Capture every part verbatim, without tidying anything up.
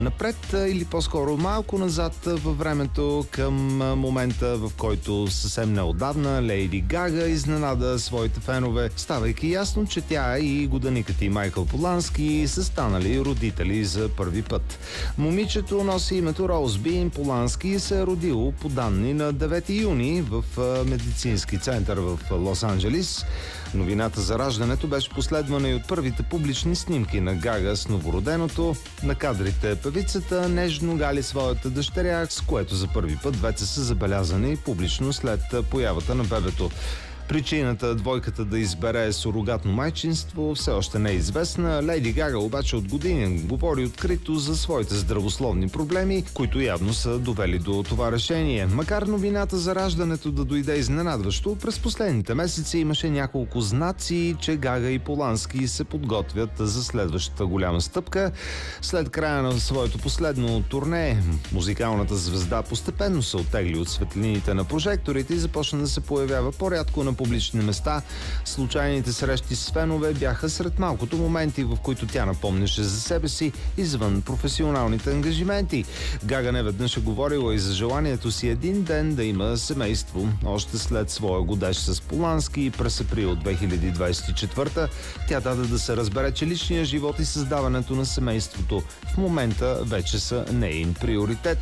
напред или по-скоро малко назад във времето към момента, в който съвсем неотдавна Лейди Гага изненада своите фенове, ставайки ясно, че тя и годаникът и Майкъл Полански са станали родители за първи път. Момичето носи името Роуз Бин Полански и се е родило по данни на девети юни в медицински център в Лос-Анджелис. Новината за раждането беше последвана и от първите публични снимки на Гага с новороденото. На кадрите певицата нежно гали своята дъщеря, с което за първи път вече са забелязани публично след появата на бебето. Причината двойката да избере сурогатно майчинство все още не е известна. Лейди Гага обаче от години говори открито за своите здравословни проблеми, които явно са довели до това решение. Макар новината за раждането да дойде изненадващо, през последните месеци имаше няколко знаци, че Гага и Полански се подготвят за следващата голяма стъпка. След края на своето последно турне, музикалната звезда постепенно се оттегли от светлините на прожекторите и започна да се появява по-рядко на публични места. Случайните срещи с фенове бяха сред малкото моменти, в които тя напомняше за себе си извън професионалните ангажименти. Гага неведнъж е говорила и за желанието си един ден да има семейство. Още след своя годеж с Полански през април две хиляди двадесет и четвърта тя даде да се разбере, че личният живот и създаването на семейството в момента вече са неин приоритет.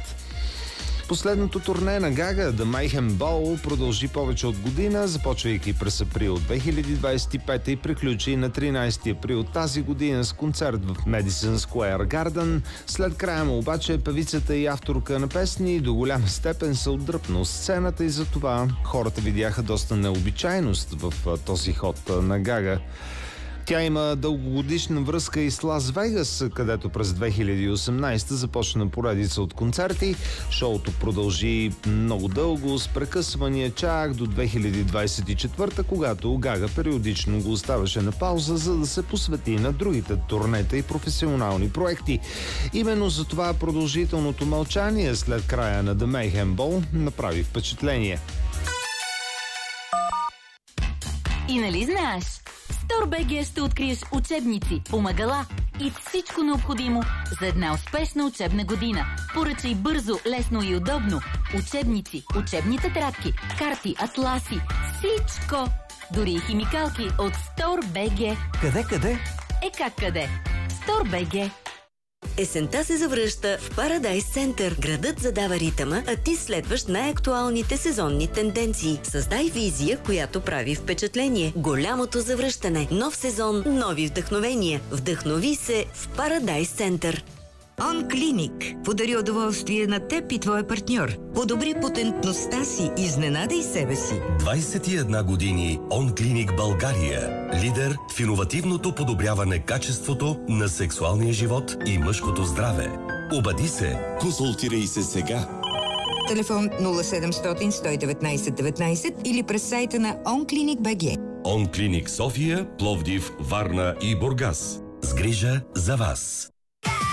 Последното турне на Гага, The Mayhem Ball, продължи повече от година, започвайки през април две хиляди двадесет и пета и приключи на тринадесети април тази година с концерт в Madison Square Garden. След края му обаче певицата и авторка на песни до голяма степен се отдръпна от сцената и затова хората видяха доста необичайност в този ход на Гага. Тя има дългогодишна връзка и с Лас Вегас, където през две хиляди и осемнадесета започна поредица от концерти. Шоуто продължи много дълго, с прекъсвания чак до две хиляди двадесет и четвърта, когато Гага периодично го оставаше на пауза, за да се посвети на другите турнета и професионални проекти. Именно за това продължителното мълчание след края на The Mayhem Ball направи впечатление. И нали знаеш? StoreBG ще откриеш учебници, помагала и всичко необходимо за една успешна учебна година. Поръчай бързо, лесно и удобно учебници, учебни тетрадки, карти, атласи, всичко! Дори и химикалки от StoreBG. Къде, къде? Е как къде? StoreBG. Есента се завръща в Парадайс Център. Градът задава ритъма, а ти следваш най-актуалните сезонни тенденции. Създай визия, която прави впечатление. Голямото завръщане. Нов сезон, нови вдъхновения. Вдъхнови се в Парадайс Център. OnClinic подари удоволствие на теб и твоя партньор. Подобри потентността си, изненадай себе си. двадесет и една години OnClinic България. Лидер в иновативното подобряване качеството на сексуалния живот и мъжкото здраве. Обади се. Консултирай се сега. Телефон нула седемстотин сто и деветнадесет деветнадесет или през сайта на OnClinic точка би джи. OnClinic София, Пловдив, Варна и Бургас. С грижа за вас.